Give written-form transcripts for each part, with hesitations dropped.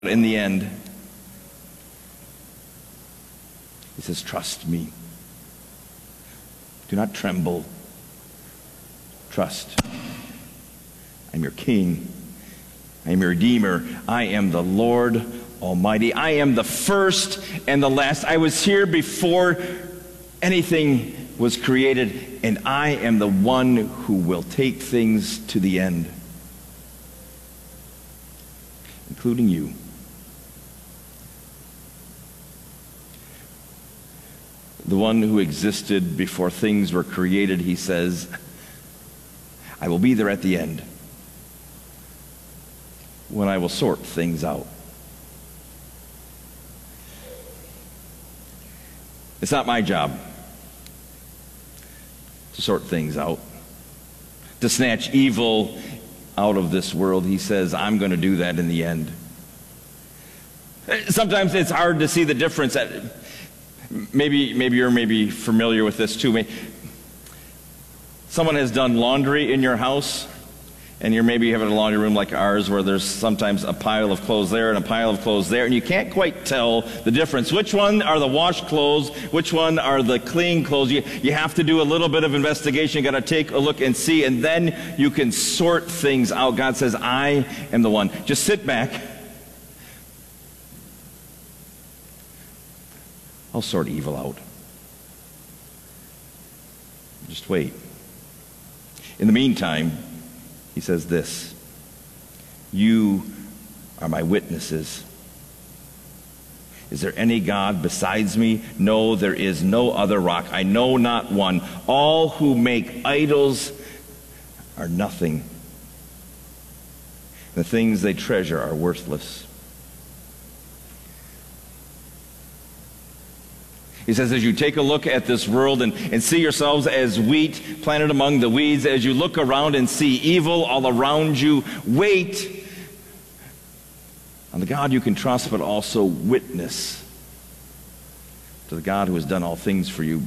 in the end, he says, trust me. Do not tremble. Trust. I'm your king. I am your redeemer. I am the Lord Almighty. I am the first and the last. I was here before anything was created, and I am the one who will take things to the end, including you. The one who existed before things were created, he says, I will be there at the end when I will sort things out. It's not my job to sort things out, to snatch evil out of this world. He says, I'm going to do that in the end. Sometimes it's hard to see the difference. Maybe you're familiar with this too. Someone has done laundry in your house, and you're maybe having a laundry room like ours where there's sometimes a pile of clothes there and a pile of clothes there, and you can't quite tell the difference. Which one are the washed clothes? Which one are the clean clothes? You have to do a little bit of investigation. You got to take a look and see, and then you can sort things out. God says, I am the one. Just sit back. I'll sort evil out. Just wait. In the meantime, he says this, you are my witnesses. Is there any God besides me? No, there is no other rock. I know not one. All who make idols are nothing. The things they treasure are worthless. He says, as you take a look at this world and see yourselves as wheat planted among the weeds, as you look around and see evil all around you, wait on the God you can trust, but also witness to the God who has done all things for you.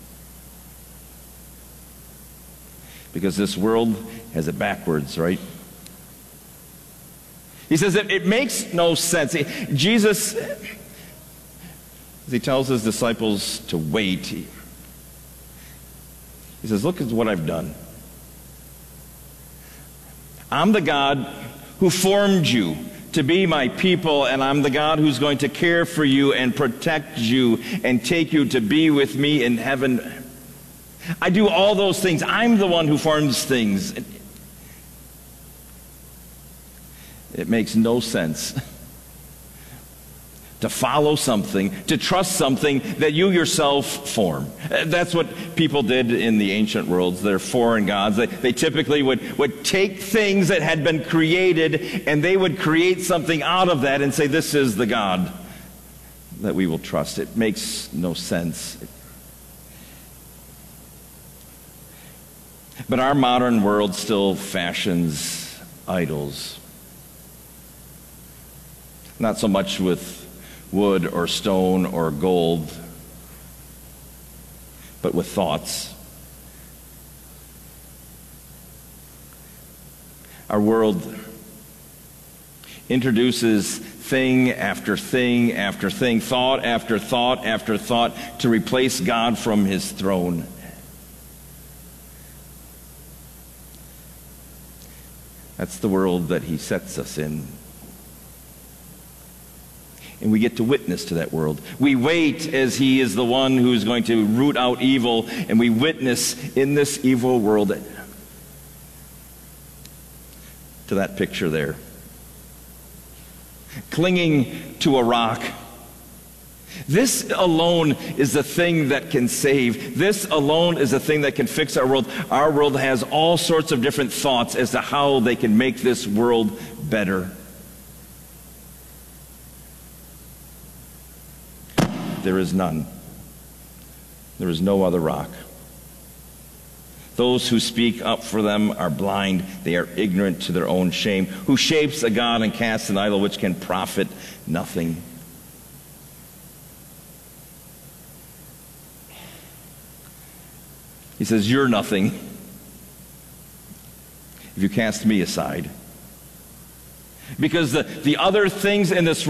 Because this world has it backwards, right? He says that it makes no sense. Jesus, as he tells his disciples to wait, he says, look at what I've done. I'm the God who formed you to be my people, and I'm the God who's going to care for you and protect you and take you to be with me in heaven. I do all those things. I'm the one who forms things. It makes no sense to follow something, to trust something that you yourself form. That's what people did in the ancient worlds. They're foreign gods. They typically would take things that had been created, and they would create something out of that and say, this is the God that we will trust. It makes no sense. But our modern world still fashions idols. Not so much with wood or stone or gold, but with thoughts. Our world introduces thing after thing after thing, thought after thought after thought, to replace God from his throne. That's the world that he sets us in. And we get to witness to that world. We wait as he is the one who's going to root out evil, and we witness in this evil world to that picture there. Clinging to a rock. This alone is the thing that can save. This alone is the thing that can fix our world. Our world has all sorts of different thoughts as to how they can make this world better. There is none. There is no other rock. Those who speak up for them are blind. They are ignorant to their own shame. Who shapes a god and casts an idol which can profit nothing? He says, you're nothing if you cast me aside. Because the other things in this